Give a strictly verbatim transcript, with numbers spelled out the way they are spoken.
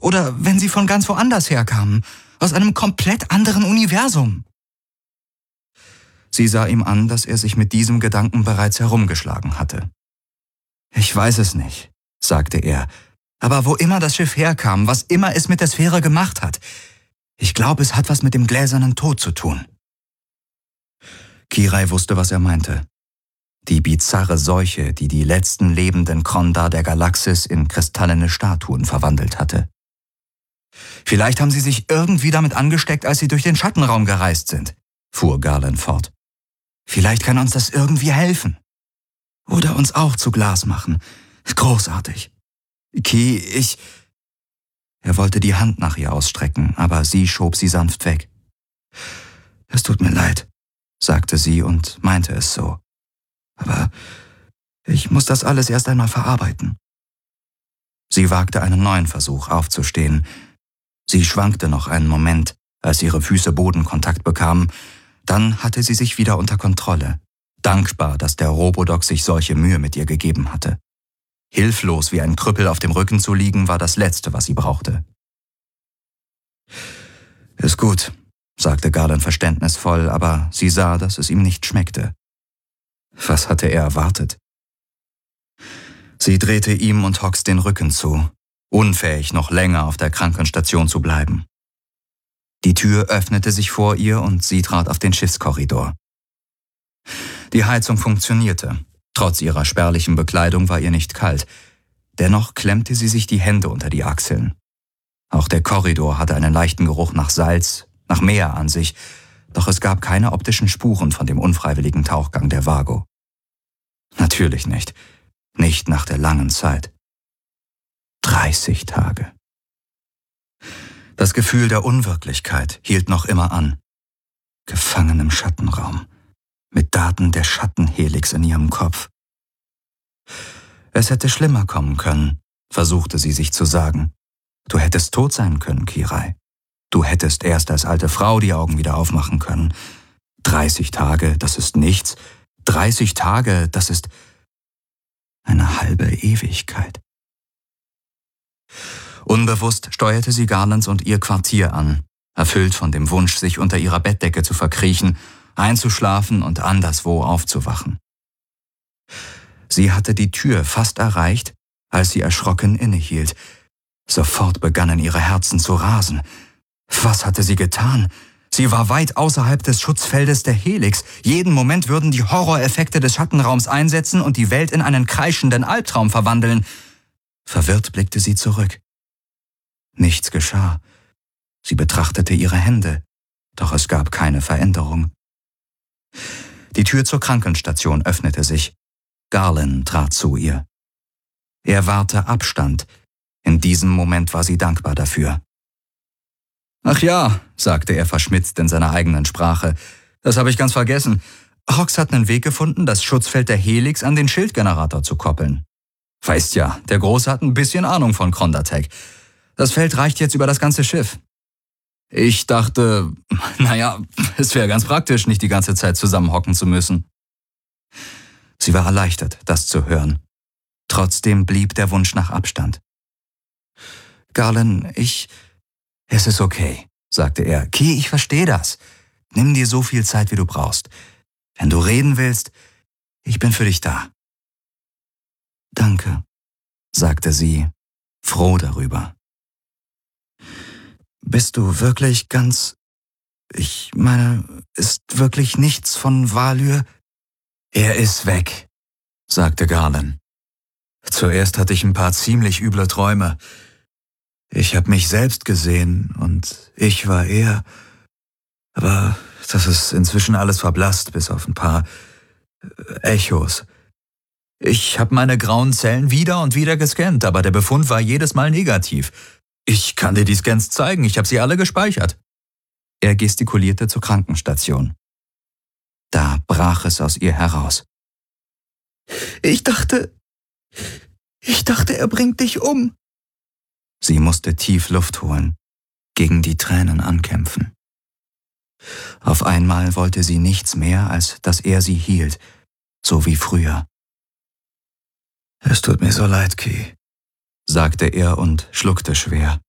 Oder wenn sie von ganz woanders herkamen, aus einem komplett anderen Universum. Sie sah ihm an, dass er sich mit diesem Gedanken bereits herumgeschlagen hatte. »Ich weiß es nicht«, sagte er, »aber wo immer das Schiff herkam, was immer es mit der Sphäre gemacht hat, ich glaube, es hat was mit dem gläsernen Tod zu tun.« Kirai wusste, was er meinte. Die bizarre Seuche, die die letzten lebenden Kronda der Galaxis in kristallene Statuen verwandelt hatte. »Vielleicht haben sie sich irgendwie damit angesteckt, als sie durch den Schattenraum gereist sind«, fuhr Garland fort. »Vielleicht kann uns das irgendwie helfen. Oder uns auch zu Glas machen. Großartig. Ki, ich...« Er wollte die Hand nach ihr ausstrecken, aber sie schob sie sanft weg. »Es tut mir leid«, sagte sie und meinte es so. »Aber ich muss das alles erst einmal verarbeiten.« Sie wagte einen neuen Versuch, aufzustehen. Sie schwankte noch einen Moment, als ihre Füße Bodenkontakt bekamen. Dann hatte sie sich wieder unter Kontrolle, dankbar, dass der Robodoc sich solche Mühe mit ihr gegeben hatte. Hilflos wie ein Krüppel auf dem Rücken zu liegen, war das Letzte, was sie brauchte. »Ist gut«, sagte Garland verständnisvoll, aber sie sah, dass es ihm nicht schmeckte. Was hatte er erwartet? Sie drehte ihm und Hawks den Rücken zu, unfähig, noch länger auf der Krankenstation zu bleiben. Die Tür öffnete sich vor ihr und sie trat auf den Schiffskorridor. Die Heizung funktionierte. Trotz ihrer spärlichen Bekleidung war ihr nicht kalt. Dennoch klemmte sie sich die Hände unter die Achseln. Auch der Korridor hatte einen leichten Geruch nach Salz, nach Meer an sich, doch es gab keine optischen Spuren von dem unfreiwilligen Tauchgang der Vago. Natürlich nicht. Nicht nach der langen Zeit. dreißig Tage. Das Gefühl der Unwirklichkeit hielt noch immer an. Gefangen im Schattenraum, mit Daten der Schattenhelix in ihrem Kopf. Es hätte schlimmer kommen können, versuchte sie sich zu sagen. Du hättest tot sein können, Kirai. Du hättest erst als alte Frau die Augen wieder aufmachen können. dreißig Tage, das ist nichts. dreißig Tage, das ist eine halbe Ewigkeit. Unbewusst steuerte sie Garlands und ihr Quartier an, erfüllt von dem Wunsch, sich unter ihrer Bettdecke zu verkriechen, einzuschlafen und anderswo aufzuwachen. Sie hatte die Tür fast erreicht, als sie erschrocken innehielt. Sofort begannen ihre Herzen zu rasen. Was hatte sie getan? Sie war weit außerhalb des Schutzfeldes der Helix. Jeden Moment würden die Horroreffekte des Schattenraums einsetzen und die Welt in einen kreischenden Albtraum verwandeln. Verwirrt blickte sie zurück. Nichts geschah. Sie betrachtete ihre Hände, doch es gab keine Veränderung. Die Tür zur Krankenstation öffnete sich. Garland trat zu ihr. Er wahrte Abstand. In diesem Moment war sie dankbar dafür. »Ach ja«, sagte er verschmitzt in seiner eigenen Sprache, »das habe ich ganz vergessen. Hawks hat einen Weg gefunden, das Schutzfeld der Helix an den Schildgenerator zu koppeln. Weißt ja, der Große hat ein bisschen Ahnung von Krondatech. Das Feld reicht jetzt über das ganze Schiff. Ich dachte, naja, es wäre ganz praktisch, nicht die ganze Zeit zusammenhocken zu müssen.« Sie war erleichtert, das zu hören. Trotzdem blieb der Wunsch nach Abstand. »Garland, ich... Es ist okay«, sagte er. »Ki, ich verstehe das. Nimm dir so viel Zeit, wie du brauchst. Wenn du reden willst, ich bin für dich da.« »Danke«, sagte sie, froh darüber. »Bist du wirklich ganz... Ich meine, ist wirklich nichts von Valyr?« »Er ist weg«, sagte Garland. »Zuerst hatte ich ein paar ziemlich üble Träume. Ich habe mich selbst gesehen und ich war er. Aber das ist inzwischen alles verblasst, bis auf ein paar Echos. Ich habe meine grauen Zellen wieder und wieder gescannt, aber der Befund war jedes Mal negativ. Ich kann dir die Scans zeigen, ich habe sie alle gespeichert.« Er gestikulierte zur Krankenstation. Da brach es aus ihr heraus. »Ich dachte, ich dachte, er bringt dich um.« Sie musste tief Luft holen, gegen die Tränen ankämpfen. Auf einmal wollte sie nichts mehr, als dass er sie hielt, so wie früher. »Es tut mir so leid, Ki«, sagte er und schluckte schwer.